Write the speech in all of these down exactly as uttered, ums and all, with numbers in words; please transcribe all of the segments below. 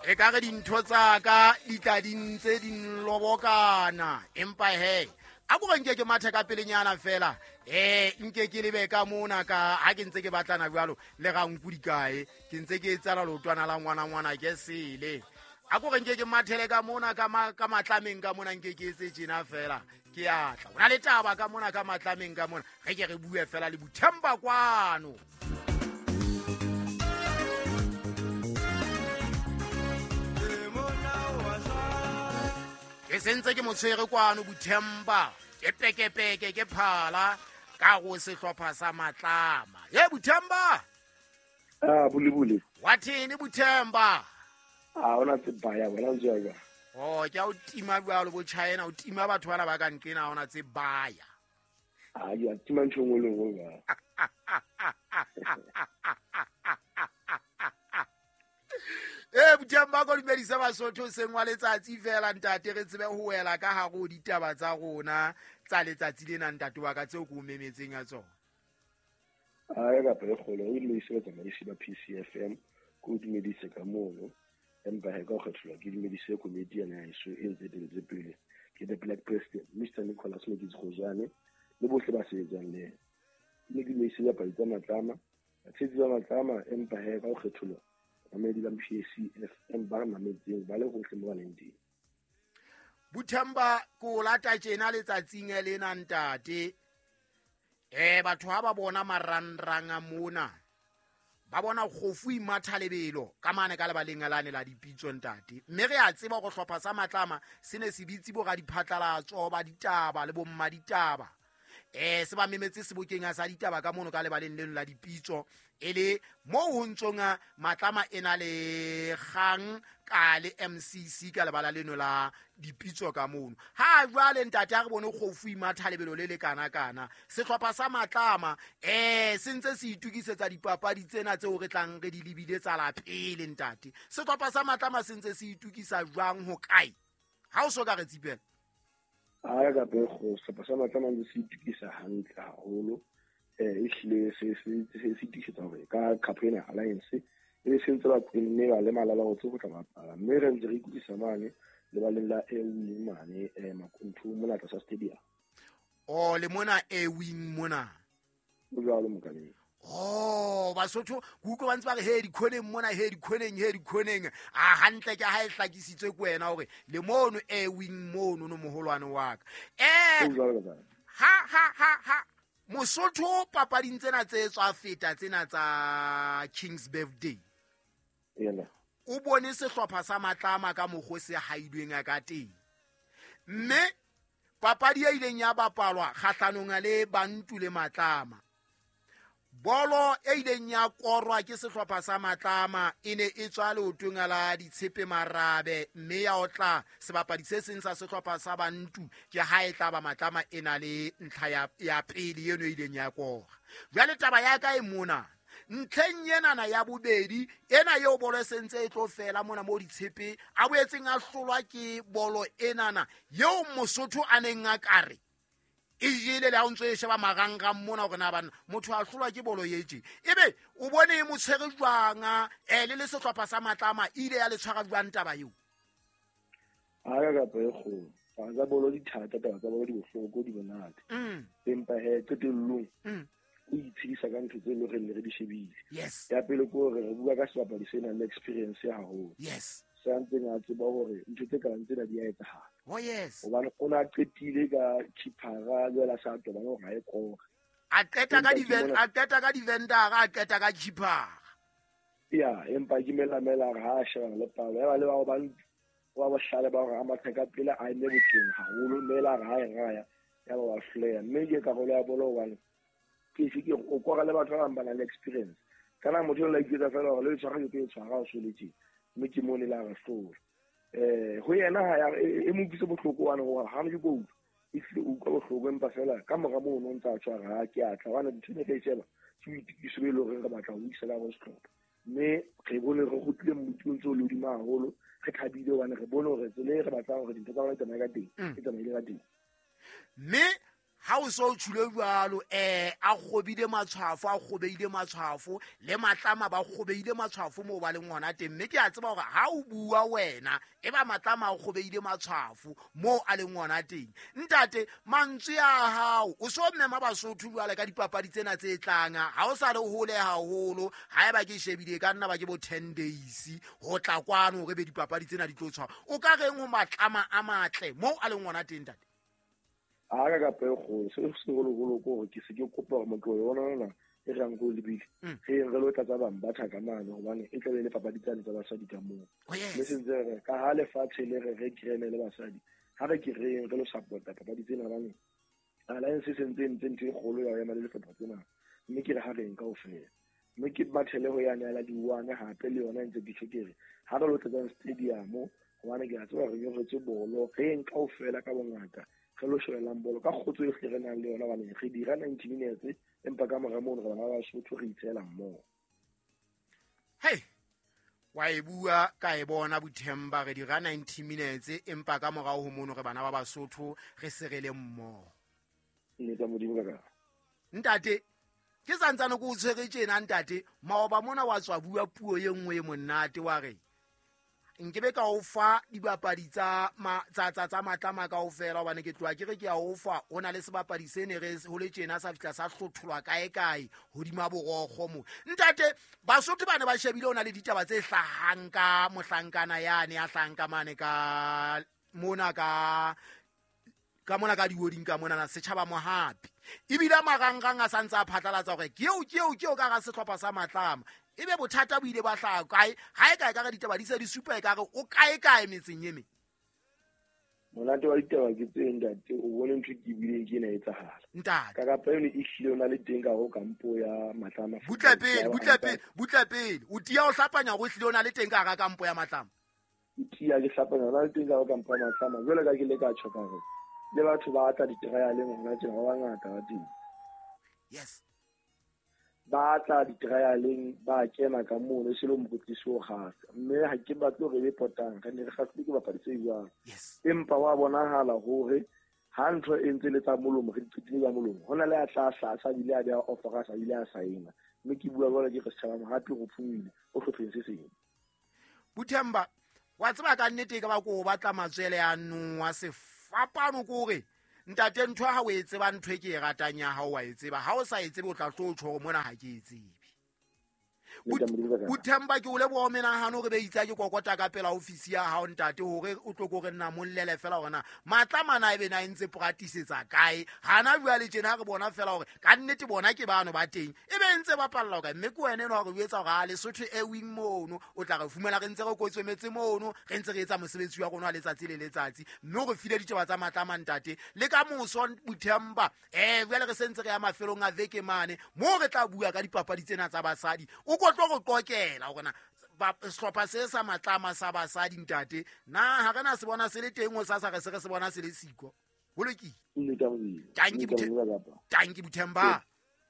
e ka re dintho tsa ka di tla di ntse di nlobokana empa he a go nke ke mathe ka pelenyana fela eh nke ke lebe ka mona ka ha ke ntse ke batlana bjalo le ga nkudi kae ke ntse ke tsala lotwana la ngwana ngwana ke sele a go nke ke mathele ka mona ka ma ka matlameng ka mona nke ke etse tjena fela ke atla ona le taba ka mona ka matlameng ka mona ge ke re bue fela le Buthemba kwano ke sentse ke motshwere kwano Buthemba ke pekepeke ke phala ka go sehlopha sa Matlama ye Buthemba ah bulibuli wathini Buthemba ah ona tsebaya bona ntswa oh ke a o tima bjalo bo China o tima batho bana ba ka nkena ona tsebaya ah ya tima ntshongwe le ngwa eh Buthemba go dumedisa Basotho sengwa letsatsi fela ntate re tsebe ho wela ka ha go ditaba tsa rona tsa letsatsi lena ntate wa ka tseo go memetseng ya tsona ah ya ka pe kholo o ile se tsa maishi ba P C F M go dumedisa ka mono empa he ka go kgetholwa ke dumedise comedian ya iso e ntse dintse pele ke the Black President Mister Nicholas Mokizkhozwane le bohle ba sebetsang le le dumedise ya paitsa Matlama tshedi ya Matlama empa he ka go kgetholwa amedi la P C F M ba mametseng ba le go hle mo baneng di Buthemba ko lata tjena letsatsing le lena ntate eh batho ha ba bona maranrang a mona ba bona khofu imatha lebelo ka mane ka lebaleng lane la dipitso ntate mme re a tseba go hlopha sa Matlama sene se bitsi bo ga diphatlalatso ba ditaba le bo mma ditaba eh se ba memetse sebokeng sa ditaba ka mono ka lebaleng leno la dipitso ele mo ho ntsonga Matlama ena le kgang ka le M C C ka lebala leno la dipitso ka mono ha jwale ntate a re bone khofu imatha lebelo le le kana kana sehlopha sa Matlama eh sentse se itukisetsa dipapadi tsena tseo re tlang re di libile tsa la pele ntate sehlopha sa Matlama sentse se itukisa jwang ho kae ha o so ka re tsipela a ga be go se pa sa Matlama le se itukisa hantle haholo eh ihle se se se se tiketsa hore ka Campaign Alliance e sentse ba tsene ba le malala go tsoga tla ba mme re ntse re ikutisa mane le ba le la e wing mane eh makunthu mona tsa stadium o le mona e wing mona bo jalo mokane oh Basotho go ba ntse ba re he di khoneng mona he di khoneng he di khoneng a hantle ke ha e hlakisitswe ko wena hore le mono e wing mono no moholwane wa ka eh ha ha ha ha Mosotho papading tsena tse tswa feta tsena tsa King's Birthday yena o bone sehlopha sa Matlama ka mogho se haidweng a ka teng mme papadi ya ileng ya bapalwa kgahlanong le Bantu le Matlama bolo e ileng ya korwa ke sehlopha sa Matlama ene e tswa leotong la ditshepe marabe mme ya otla sebapadi se seng sa sehlopha sa Bantu ke ha e tla ba Matlama ena le ntlha ya ya pele eno e ileng ya korwa jwale taba ya ka e mona ntlheng yenana ya bobedi ena yeo bolo sentse e tlo fela mona mo ditshepe a boetseng a hlolwa ke bolo enana yeo Mosotho a neng a kare e jile le a ntse e sheba marangrang mona gore na bana motho a hlolwa ke bolo yetse ebe o bone e motshwere jwanga e le le sehlopha sa Matlama ile ya le tshwara jwang taba eo a ga ga pe go ba bolo di thata taba tsa bolo di bohloko di bonate mm empa he tsetellong mm o itshisa ka ntho tse le re le re di shebile yes ya pele ko re re bua ka sebapadi sena le experience ya haholo yes sa ntse nga tseba hore ntho tse ka ntse di a etsahala oh yes o bana ona qetile ka chipara le la sa to bana ga e kora a qeta ka divent a qeta ka divendara a qeta ka chipara ya empa ke mela mela ga a sheba le palo ya ba le ba ba wa ba hlale ba ga matheka pele a ile botleng haholo mela ga e raya ya ba wa flare mme ke ka go le ya bolo wa ke fike o kwa le batho ba bana le experience kana motho la iketsa fela gore le tshwara ke tshwara o soletse mme ke mone la ga hlola eh ho yena ha e mo bitse bohloko wana go ha ne go e tle o ka bohloko empa fela ka moga mo no ntsa tshwara ke a tla wana ditshene ke tsela ke itikiso le gore re batla ho isela go sehlopha mme re bone re go tle motho ntse o le di maholo re thabile wana re bone gore tsele re batla gore dintho tsa rona tsena ka teng e tsena ile ka teng mme ha o so tshule jwalo eh a khobile matshwafo a khobeile matshwafo le matlama ba khobeile matshwafo mo ba le ngwana teng mme ke a tseba hore ha o bua wena e ba matlama a khobeile matshwafo mo a le ngwana teng. Ntate mantswe a hao o so mmema Basotho jwale ka dipapadi tsena tse tlanga ha o sa le hole haholo ha eba ke shebile ka nna ba ke bo ten days ho tla kwano re be dipapadi tsena di tlo tshwa o ka reng ho matlama a matle mo a le ngwana teng ntate? a ka ka pe go se se go go go ke se ke kopa mo tlo yona na e rang go le bile ge re lo tla tsa bang ba thaka mane gobane e tle le papadi tsa tsa basadi ka mo le sentse ka ha le fatshe le re re krene le basadi ha re ke re re lo supporta papadi tsena bane alliance se ntse ntse ntse golo ya ema le lefapha tsena mme ke re ha re nka o fela mme ke bathele ho yana la diwana hape le yona ntse ke tshekere ha re lo tla stadium gobane ke a tswa re yo re tsebolo ge nka o fela ka bongata ge lo shwelang bolo ka khotso e hle re nang le yona bane ge dira ninety minutes empa ka mora mo re bana ba Basotho re itsela mmo. Hey wa e bua ka e bona Buthemba re dira ninety minutes empa ka mora ho mono re bana ba Basotho re serele mmo. Ne tsa modimo ka ntate ke santsane go tshwere tjena ntate maoba mona wa tswa bua puo ye nngwe e monate wa re nkebe ka o fa dibapadi tsa tsa tsa matlama ka ofela hobane ke tloa ke re ke a o fa ona le sebapadi se ne re ho le tjena sa fitla sa hlotholwa kae kae hodima borokgo mo. Ntate Basotho bane ba shebile ona le ditaba tse hlahang ka mohlankana yane a hlanka mane ka mona ka ka mona ka diwoding ka mona na setjhaba mo hape ebile marangrang a santse a phatlalatsa hore ke o ke o ke o ka ga sehlopha sa matlama ebe bothata bo ile ba hlaga kae ha e kae ka ga ditaba di se di super e ka re o kae kae metseng yeme monate wa ditaba ke tse ntate o bone ntho ke bile ke na etsahala ntate ka ka pele e hlile ona le teng ka go kampo ya matlama butla pele butla pele butla pele o tia o hlapanya go hlile ona le teng ka ga kampo ya matlama tia ke hlapanya ona le teng ka go kampo ya matlama jole ka ke le ka tshoka re le batho ba tla ditrial le ngwana tse ba ngata ba teng. Yes ba tla ditrialeng ba kena ka mono se lo mokutiso ga mme ha ke batlo re le potang ka ne re gatle ke bapadi tse jwang empa wa bonahala hore ha ntho e ntse le tsa molomo re ditile ya molomo hona le a tla sa sa bile a dia offer sa bile a saena mme ke bua jwale ke re tshabang hape go phumile o hlopheng se seng. Buthemba wa tseba ka nnete ka ba ko batla matswele ya nwa se fapano kore ntate ntho ha o e tseba ntho e ke e ratang ya ha o a e tseba ha o sa e tsebe o tla tlo tshworo mona ha ke e tsebe. Buthemba ke o leboha menahano re be itsa ke kokota ka pela ofisi ya hao ntate hore o tlo go re nna mollele fela gona matlama na e be na ntse practiceetsa kae hana bua le tjena re bona fela hore ka nnete bona ke bano ba teng e be ntse ba palla ka mme ke wena no hore o etsa hore a Lesotho e wing mono o tla re fumela re ntse re kotswemetse mono re ntse re etsa mosebetsi wa rona letsatsi le letsatsi mme re file ditaba tsa matlama ntate le ka moso Buthemba eh bjale re sentse re ya mafelong a veke mane mo re tla bua ka dipapadi tsena tsa basadi o go tlo go qokela gona ba sehlopha se sa matlama sa basadi ntate na ha kana se bona se le teng o sa sa re se re se bona se le siko boleki tanki tanki Buthemba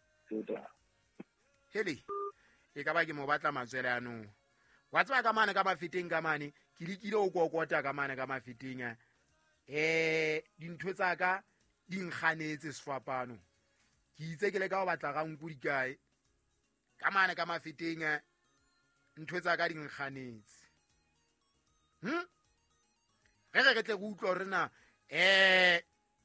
hele e ka ba ke mo batla matswele ano wa tswa ka mane ka mafeteng ka mane ke dikile o kokota ka mane ka mafeteng eh dintho tsa ka di nkganetse sefapano ke itse ke le ka o batla ga nku di kae ka mane ka mafeteng ntho tsa ka di nkganetse hm re re tle go utlwa rena eh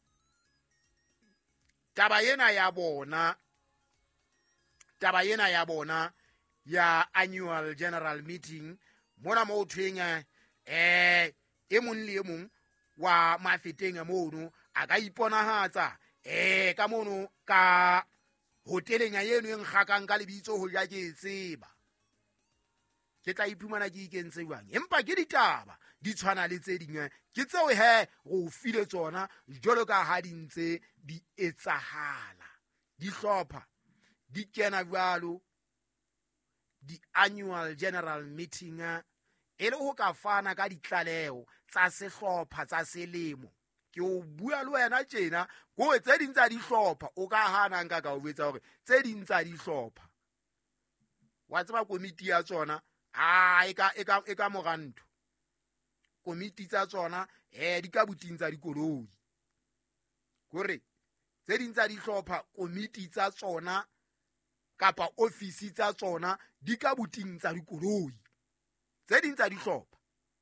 taba yena ya bona taba yena ya bona ya annual general meeting mona mo thwenya eh e mong le e mong wa mafeteng a mono a ka iponahatsa eh ka mono ka hoteleng ya yeno e nkgakang ka lebitso ho ja ke tseba ke tla iphumana ke ikentse jwang empa ke ditaba di tshwana le tse dingwe ke tseo he go file tsona jolo ka ha di ntse di etsahala di hlopha di kena jwalo di annual general meeting e le ho ka fana ka ditlaleo tsa sehlopha tsa selemo ke o bua le wena tjena go tse ding tsa dihlopha o ka hana nka ka o betsa hore tse ding tsa dihlopha wa tseba komiti ya tsona a e ka e ka e ka moranto komiti tsa tsona eh di ka buting tsa dikoloi gore tse ding tsa dihlopha komiti tsa tsona kapa ofisi tsa tsona di ka buting tsa dikoloi. Tse ding tsa dihlopha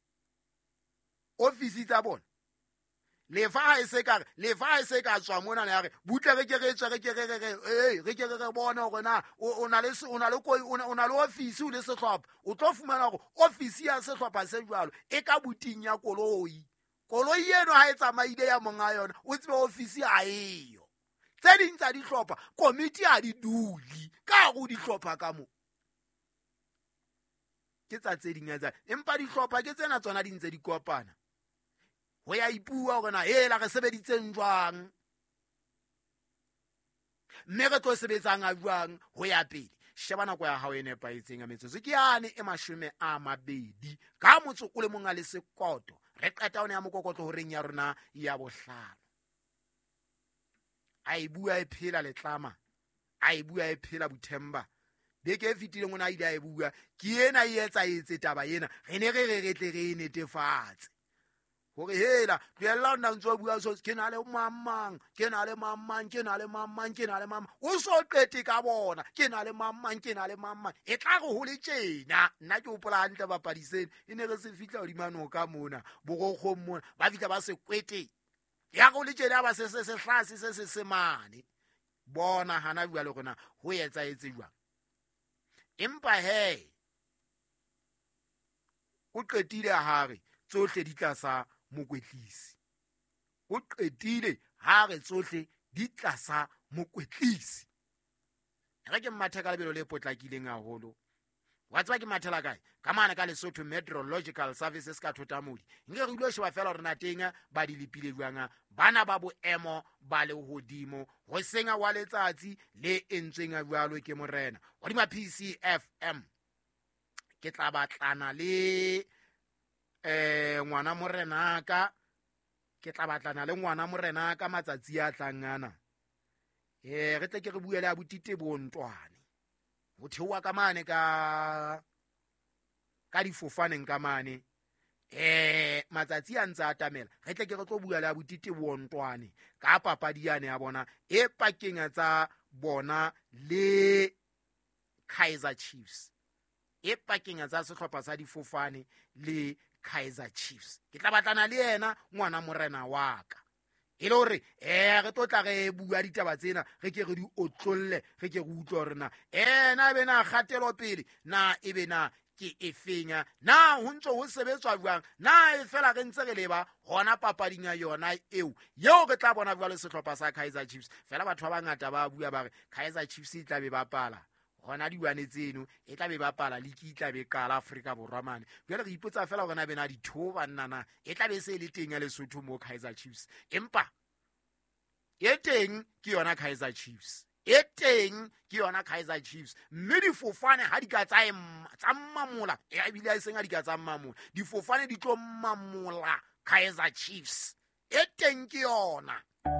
ofisi tsa bona le fa e se ka le fa e se ka tswa mona ya re butle re ke re tswe re ke re re eh re ke re bona hore na o na le o na le o na le ofisi o le sehlopha, o tlo fumana hore ofisi ya sehlopha se jwalo e ka buting ya koloi. Koloi eno ha e tsamaile ya monga yona o tsebe ofisi ha eyo. Tse ding tsa dihlopha komiti ha di duli ka go dihlopha ka mo ke tsa tse ding tsa empa dihlopha ke tsena tsona di ntse di kopana ho ya ipua hore na hela re sebeditseng jwang, mme re tlo sebetsang a jwang ho ya pele. Sheba nako ya hao e nepaetseng ya metsotso ke yane e mashome a mabedi ka motso o le mong a le sekoto. Re qeta ona ya mokokotlo ho reng ya rona ya bohlano. A e bua e phela letlama, a e bua e phela Buthemba. Beke e fetileng ona ile a e bua ke ena e etsa etse taba ena re ne re re re tle re netefatse hore hela tlohella nna ntse o bua so ke na le mamang ke na le mamang ke na le mamang ke na le mamang o so qete ka bona ke na le mamang ke na le mamang e tla go ho le tjena. Nna ke hopola hantle bapadiseng e ne re se fitla hodima noka mona borokgong mona ba fitla ba se kwete ya go le tjena ba se se se hlasi se se semane bona hana bua le rona ho etsa etse jwang. Empa he o qetile hare tsohle di tlasa mokwetlisi, o qetile hare tsohle di tlasa mokwetlisi. Re ke mmatha ka lebelo le potlakileng haholo. Wa tswa ke mathela kae ka mana ka Lesotho Meteorological Services ka Thotamodi nke re ilo sheba fela hore na tenga ba di lepile jwanga bana ba boemo ba le hodimo ho senga wa letsatsi le entsweng a jwalo ke morena hodima P C F M. Ke tla batlana le eh ngwana morena ka ke tla batlana le ngwana morena ka matsatsi a tlangana eh re tle ke re buele a botite bontwane ho thewa ka mane ka ka difofaneng ka mane eh matsatsi a ntse a tamela re tle ke re tlo bua le a botite bontwane ka papadi yane ya bona e pakeng tsa bona le Kaizer Chiefs, e pakeng tsa sehlopha sa difofane le Kaizer Chiefs. Ke tla batlana le yena ngwana morena wa ka e le hore eh re tlo tla re bua ditaba tsena re ke re di otlolle re ke re utlwa hore na eh na be na kgatelo pele na e be na ke e fenya na ho ntso ho sebetswa jwang na e fela re ntse re leba hona papading ya yona eo yeo re tla bona jwale sehlopha sa Kaizer Chiefs. Fela batho ba bangata ba bua ba re Kaizer Chiefs e tla be bapala hona diwane tseno e tla be bapala le ke tla be kala Afrika Borwa mane. Jwale re ipotsa fela hore na be na dithoba nna e tla be se le teng ya Lesotho mo Kaizer Chiefs, empa e teng ke yona Kaizer Chiefs, e teng ke yona Kaizer Chiefs. Mme difofane ha di ka tsa tsa mamola e bile a senga di ka tsa mamola difofane di tlo mamola Kaizer Chiefs, e teng ke yona.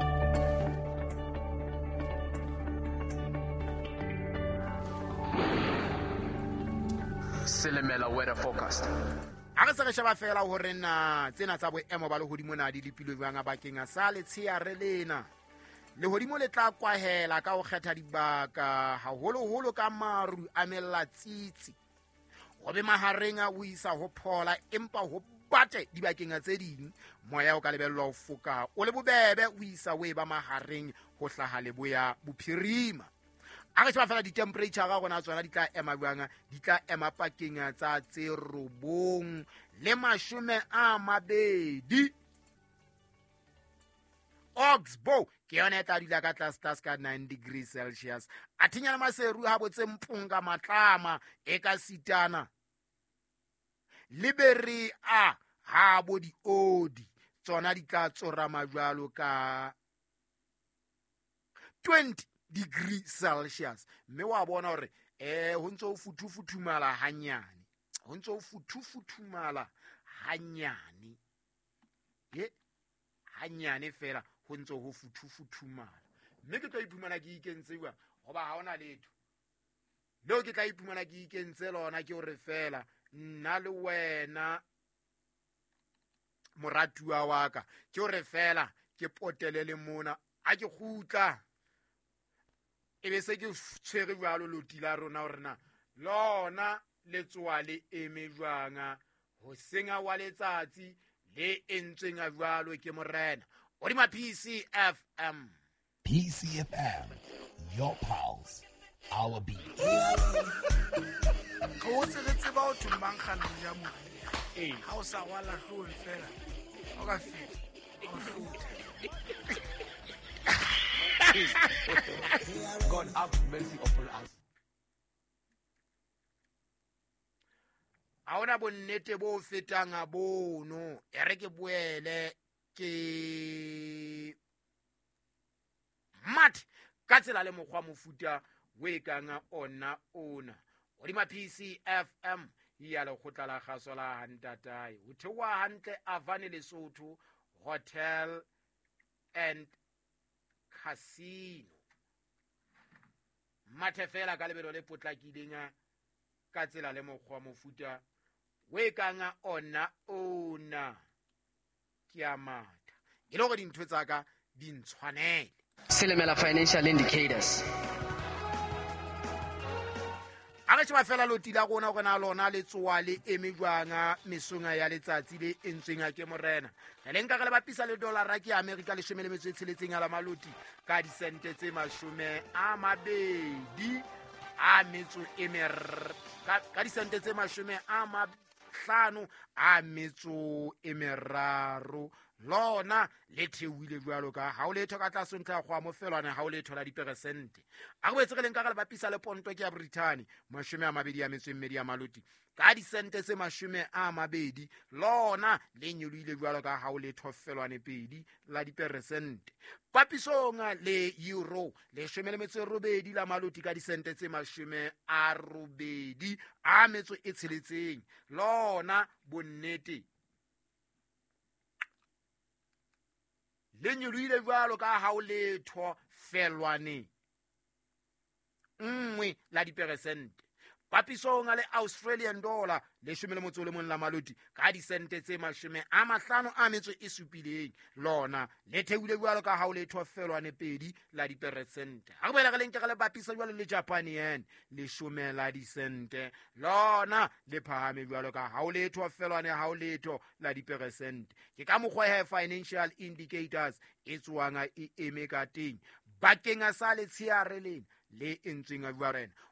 Selemela weather forecast. A re se re sheba fela hore na tsena tsa boemo ba lehodimo na di lepilwe jwang a bakeng a sa letshehare lena. Lehodimo le tla kwahela ka ho kgetha dibaka haholoholo ka maru a melatsitsi ho be mahareng a uisa ho phola empa ho bate dibakeng tse ding moya o ka lebellwa ho foka o le bobebe o isa we ba mahareng ho hlaha leboya bophirima. A re sheba fela di-temperature ga gona tsona di tla ema jwang, di tla ema pakeng tsa tse robong le mashome a mabedi. Oxbow ke yona e tla dula ka tlase ka nine degrees Celsius. A thinyana maseru ha botse mpunga matlama e ka sitana liberi a ha bo di odi tsona di tla tsorama jwalo ka twenty degrees Celsius. Mme wa bona hore eh ho ntso futufuthumala hanyane, ho ntso futufuthumala hanyane ye hanyane fela ho ntso ho futufuthumala. Mme ke tla iphumana ke ikentse bua hoba ha ona letho leo ke tla iphumana ke ikentse lona ke hore fela nna le wena moratuwa wa ka ke hore fela ke potele le mona a ke khutla e be se ke tshwere jwalo loti la rona gore na lona le tsoa le eme jwanga ho senga wa letsatsi le entsweng a jwalo ke morena o di ma P C F M. P C F M, your pulse, our beat. Go se le tseba o thumbang kganong ya moria eh ha o sa wala hlo fela o ka feta o hlutha. God have mercy upon us. A ona bonnete bo fetang a bono e re ke boele ke mat ka tsela le mokgwa mofuta we kanga ona ona o di ma P C F M ya le khotla la gaso la hantatai o thewa hantle Avani Lesotho Hotel and Casino mathe fela ka lebelo le potlakileng ka tsela le mokgwa mofuta we kanga ona ona ke a matha ke lo go dintho tsa ka di ntshwanele. Selemela financial indicators. Aga tshaba fela loti la gona gona lona le tsoa le eme jwanga mesonga ya letsatsi le entsweng a ke morena le nka ga le bapisa le dollar ke America le shome le metso e tsheletseng ya la maloti ka di sente tse mashome a mabedi a metso e mer ka di sente tse mashome a mahlano a metso e meraro lona le thewile jwalo ka ha o letho ka tla sontla go amofelwana ha o letho la diperesente a go betse geleng ka ga le bapisa le ponto ke ya Britain mashome a mabedi a metso e mmedi ya maloti ka di sente tse mashome a mabedi lona le nyolile jwalo ka ha o letho felwane pedi la diperesente papisonga le euro le shome le metso e robedi la maloti ka di sente tse mashome a robedi a metso e tsheletseng lona bonnete le nyolile jwalo ka ha o letho felwane nngwe la diperesente papisonga le Australian dollar le shome le motso le mon la maloti ka di sente tse mashome a mahlano a metso e supileng lona le theule jwalo ka ha o letho felwane pedi la diperesente ha go bela ga leng ke ga le bapisa jwalo le Japan yen le shome la di sente lona le phahame jwalo ka ha o letho felwane ha o letho la diperesente ke ka mogwe he financial indicators e tswanga e eme ka teng bakeng a sa le tshiareleng le entsweng a jwarena